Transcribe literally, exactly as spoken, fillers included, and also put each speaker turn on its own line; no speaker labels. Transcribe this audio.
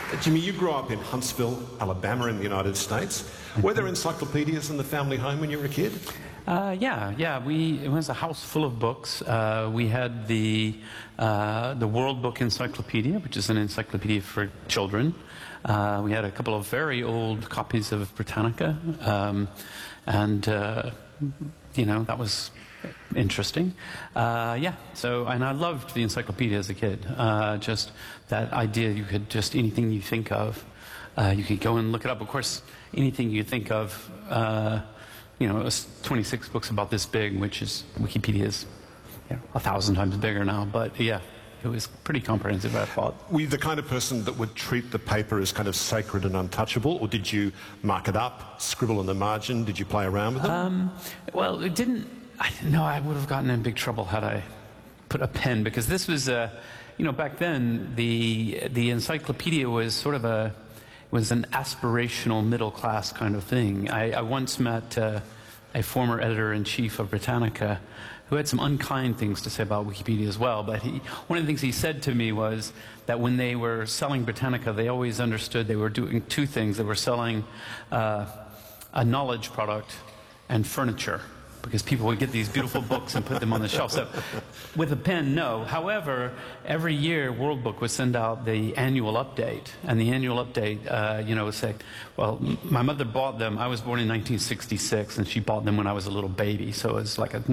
Jimmy, you grew up in Huntsville, Alabama in the United States. Were there encyclopedias in the family home when you were a kid?
Uh, yeah, yeah. We it was a house full of books. Uh, we had the uh, the World Book Encyclopedia, which is an encyclopedia for children. Uh, we had a couple of very old copies of Britannica, um, and uh, you know that was interesting. Uh, yeah. So, and I loved the encyclopedia as a kid. Uh, just that idea you could just anything you think of, uh, you could go and look it up. Of course, anything you think of. Uh, You know, it was twenty-six books about this big, which is Wikipedia's you know, a thousand times bigger now. But yeah, it was pretty comprehensive, I thought.
Were you the kind of person that would treat the paper as kind of sacred and untouchable, or did you mark it up, scribble on the margin? Did you play around with it?
Um, well, it didn't. I know I would have gotten in big trouble had I put a pen, because this was, uh, you know, back then the the encyclopedia was sort of a. was an aspirational middle-class kind of thing. I, I once met uh, a former editor-in-chief of Britannica who had some unkind things to say about Wikipedia as well, but he, one of the things he said to me was that when they were selling Britannica, they always understood they were doing two things. They were selling uh, a knowledge product and furniture, because people would get these beautiful books and put them on the shelf. So with a pen, no. However, every year World Book would send out the annual update, and the annual update, uh, you know, would say, well, my mother bought them. I was born in nineteen sixty-six, and she bought them when I was a little baby, so it was like a